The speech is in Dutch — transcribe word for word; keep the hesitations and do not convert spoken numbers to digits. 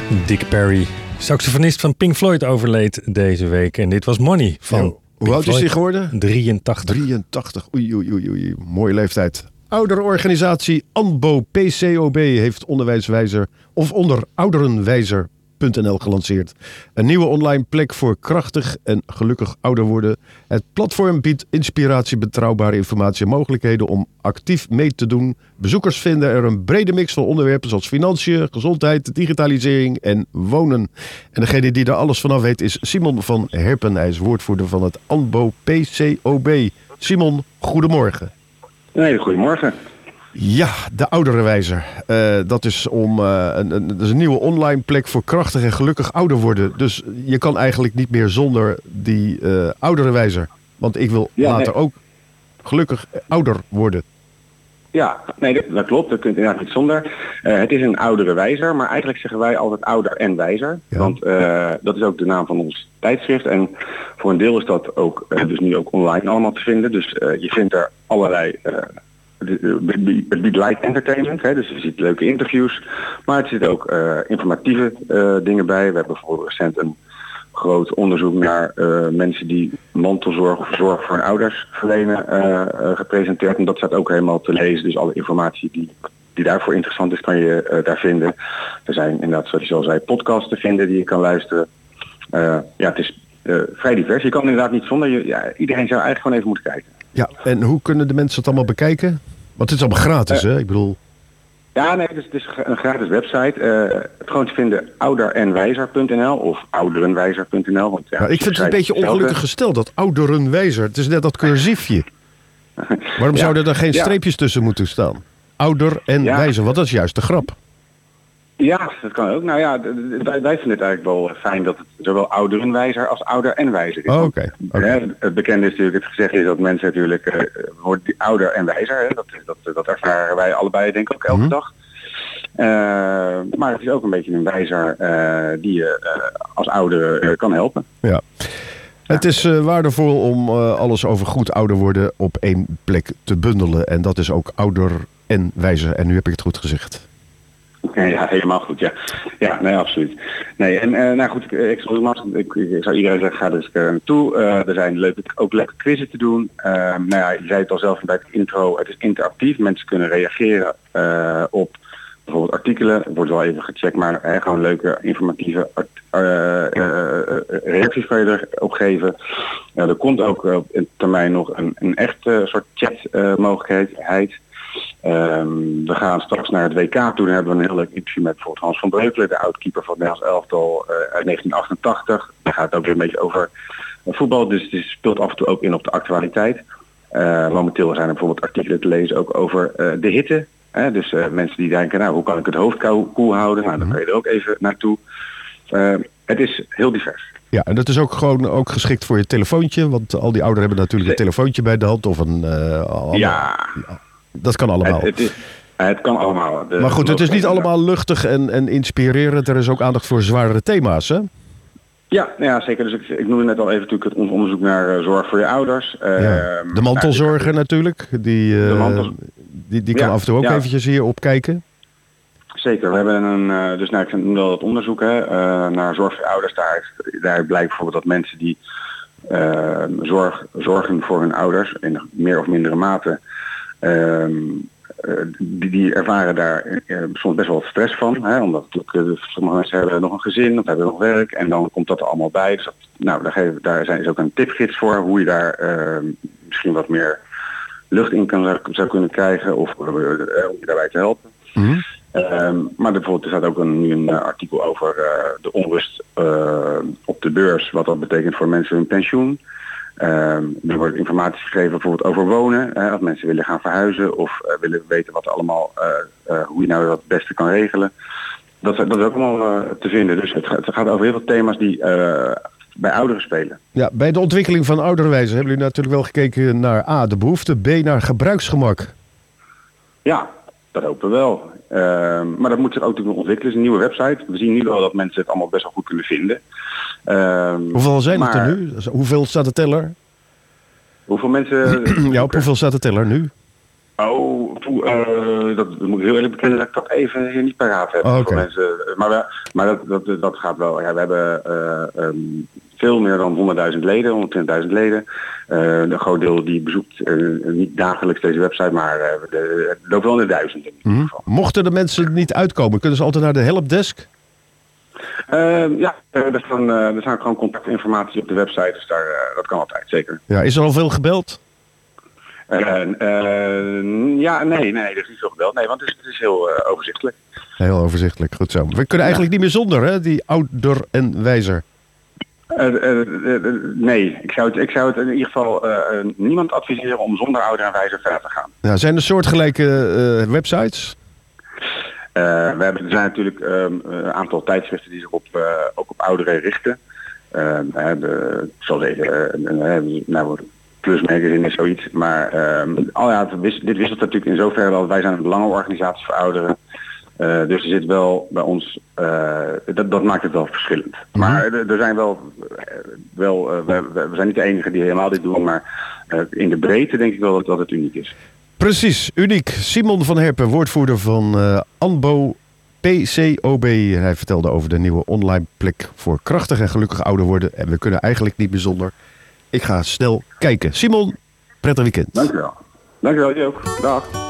Dick Perry, saxofonist van Pink Floyd, overleed deze week. En dit was Money van Yo, Hoe oud is hij geworden? drieëntachtig. drieëntachtig, oei, oei, oei, oei. Mooie leeftijd. Ouderorganisatie ANBO P C O B heeft onderwijswijzer of onder ouderenwijzer punt n l gelanceerd. Een nieuwe online plek voor krachtig en gelukkig ouder worden. Het platform biedt inspiratie, betrouwbare informatie en mogelijkheden om actief mee te doen. Bezoekers vinden er een brede mix van onderwerpen zoals financiën, gezondheid, digitalisering en wonen. En degene die daar alles vanaf weet is Simon van Herpen. Hij is woordvoerder van het ANBO P C O B. Simon, goedemorgen. Nee, goedemorgen. Ja, de ouderenwijzer. Uh, dat is om uh, een, een, dat is een nieuwe online plek voor krachtig en gelukkig ouder worden. Dus je kan eigenlijk niet meer zonder die uh, ouderenwijzer. Want ik wil ja, later nee. ook gelukkig ouder worden. Ja, nee, dat, dat klopt. Dat kunt inderdaad niet zonder. Uh, het is een ouderenwijzer, maar eigenlijk zeggen wij altijd ouder en wijzer. Ja. Want uh, dat is ook de naam van ons tijdschrift. En voor een deel is dat ook uh, dus nu ook online allemaal te vinden. Dus uh, je vindt er allerlei... Uh, Het biedt light entertainment, hè, dus je ziet leuke interviews, maar het zit ook uh, informatieve uh, dingen bij. We hebben bijvoorbeeld recent een groot onderzoek naar uh, mensen die mantelzorg of zorg voor hun ouders verlenen uh, uh, gepresenteerd. En dat staat ook helemaal te lezen, dus alle informatie die, die daarvoor interessant is kan je uh, daar vinden. Er zijn inderdaad, zoals je al zei, podcasts te vinden die je kan luisteren. Uh, ja, het is uh, vrij divers. Je kan inderdaad niet zonder, je, ja, iedereen zou eigenlijk gewoon even moeten kijken. Ja, en hoe kunnen de mensen het allemaal bekijken? Want het is allemaal gratis, uh, hè? Ik bedoel... Ja, nee, het is, het is een gratis website. Uh, het gewoon te vinden ouderenwijzer punt n l of ouderenwijzer punt n l. Want, ja, nou, ik vind het een beetje ongelukkig gesteld, dat ouderenwijzer. Het is net dat cursiefje. Waarom ja, zouden er geen ja. streepjes tussen moeten staan? Ouder en ja. wijzer, want dat is juist de grap. Ja, dat kan ook. Nou ja, wij, wij vinden het eigenlijk wel fijn dat het zowel ouderenwijzer als ouder en wijzer is. Oh, okay. Okay. Ja, het bekende is natuurlijk, het gezegd is dat mensen natuurlijk uh, worden ouder en wijzer. Hè? Dat, dat, dat ervaren wij allebei denk ik ook elke mm-hmm. dag. Uh, maar het is ook een beetje een wijzer uh, die je uh, als ouder uh, kan helpen. Ja. Het is uh, waardevol om uh, alles over goed ouder worden op één plek te bundelen. En dat is ook ouder en wijzer. En nu heb ik het goed gezegd. Ja, helemaal goed, ja. Ja, nee, absoluut. Nee, en uh, nou goed, ik, ik, ik, ik zou iedereen zeggen, ga er eens uh, naartoe. Uh, er zijn leuke, ook leuke quizzen te doen. Uh, nou ja, je zei het al zelf bij het intro, het is interactief. Mensen kunnen reageren uh, op bijvoorbeeld artikelen. Er wordt wel even gecheckt, maar uh, gewoon leuke, informatieve art, uh, uh, uh, reacties kan je erop geven. Uh, er komt ook uh, op termijn nog een, een echt uh, soort chat uh, mogelijkheid. Um, we gaan straks naar het W K toe. Dan hebben we een heel leuk interview met bijvoorbeeld Hans van Breukelen, de oud-keeper van het Nederlands elftal uh, uit negentien achtentachtig. Daar gaat het ook weer een beetje over uh, voetbal, dus het speelt af en toe ook in op de actualiteit. Uh, momenteel zijn er bijvoorbeeld artikelen te lezen ook over uh, de hitte. Hè? Dus uh, mensen die denken, nou hoe kan ik het hoofd koel houden? Nou, dan kan je er ook even naartoe. Uh, het is heel divers. Ja, en dat is ook gewoon ook geschikt voor je telefoontje, want al die ouderen hebben natuurlijk een telefoontje bij de hand of een... Uh, allemaal, ja... Dat kan allemaal. Het, het, is, het kan allemaal. De, maar goed, het is niet allemaal luchtig en, en inspirerend. Er is ook aandacht voor zwaardere thema's, hè? Ja, ja zeker. Dus ik, ik noemde net al even natuurlijk het onderzoek naar uh, zorg voor je ouders. Uh, ja. De mantelzorger nou, natuurlijk. Die, uh, de mantels... die, die kan ja, af en toe ook ja. eventjes hier opkijken. Zeker. We hebben een, uh, dus nou, ik noemde al het onderzoek hè, uh, naar zorg voor je ouders. Daar, daar blijkt bijvoorbeeld dat mensen die uh, zorg, zorgen voor hun ouders in meer of mindere mate... Um, uh, die, die ervaren daar uh, soms best wel stress van. Hè, omdat uh, sommige mensen hebben nog een gezin of hebben nog werk. En dan komt dat er allemaal bij. Dus dat, nou, daar, geven, daar zijn, is ook een tipgids voor hoe je daar uh, misschien wat meer lucht in kan, zou kunnen krijgen. Of uh, om je daarbij te helpen. Mm-hmm. Um, maar bijvoorbeeld er staat ook een, nu een uh, artikel over uh, de onrust uh, op de beurs. Wat dat betekent voor mensen hun pensioen. Um, er wordt informatie gegeven bijvoorbeeld over wonen. Uh, als mensen willen gaan verhuizen of uh, willen weten wat allemaal, uh, uh, hoe je nou dat het beste kan regelen. Dat, dat is ook allemaal uh, te vinden. Dus het, het gaat over heel veel thema's die uh, bij ouderen spelen. Ja, bij de ontwikkeling van ouderenwijzer hebben jullie natuurlijk wel gekeken naar A, de behoefte, B, naar gebruiksgemak. Ja, dat hopen we wel. Uh, maar dat moet zich ook natuurlijk ontwikkelen. Het is een nieuwe website. We zien nu wel dat mensen het allemaal best wel goed kunnen vinden. Uh, hoeveel zijn maar, het er nu? Hoeveel staat de teller? Hoeveel mensen... ja, op hoeveel staat de teller nu? Oh, poeh, uh, dat moet ik heel eerlijk bekennen dat ik dat even hier niet paraat heb. Oh, voor okay. mensen. Maar, we, maar dat, dat, dat gaat wel. Ja, we hebben uh, um, veel meer dan honderdduizend leden, honderdtwintigduizend leden. Uh, een groot deel die bezoekt uh, niet dagelijks deze website, maar uh, de, het loopt wel in de duizenden. In Mm-hmm. Mochten de mensen niet uitkomen, kunnen ze altijd naar de helpdesk? Uh, ja, er staan, uh, er staan gewoon contactinformatie op de website, dus daar, uh, dat kan altijd, zeker. Ja, is er al veel gebeld? Uh, uh, ja, nee, nee, er is niet veel gebeld. Nee, want het is, het is heel uh, overzichtelijk. Heel overzichtelijk, goed zo. We kunnen eigenlijk ja. niet meer zonder, hè, die ouder en wijzer. Uh, uh, uh, uh, nee, ik zou, het, ik zou het in ieder geval uh, uh, niemand adviseren om zonder ouder en wijzer verder te gaan. Ja, zijn er soortgelijke uh, websites? Uh, we hebben, er zijn natuurlijk um, een aantal tijdschriften die zich op, uh, ook op ouderen richten. Uh, de, ik zal zeggen, uh, uh, nou, Plus Magazine is zoiets. Maar uh, oh ja, dit wisselt natuurlijk in zoverre wel. Wij zijn een belangenorganisatie voor ouderen. Uh, dus er zit wel bij ons, uh, dat, dat maakt het wel verschillend. Mm-hmm. Maar er, er zijn wel, wel uh, we, we zijn niet de enige die helemaal dit doen. Maar uh, in de breedte denk ik wel dat, dat het uniek is. Precies, uniek. Simon van Herpen, woordvoerder van uh, ANBO P C O B. Hij vertelde over de nieuwe online plek voor krachtig en gelukkig ouder worden. En we kunnen eigenlijk niet meer zonder. Ik ga snel kijken. Simon, prettig weekend. Dankjewel. Dankjewel, je ook. Dag.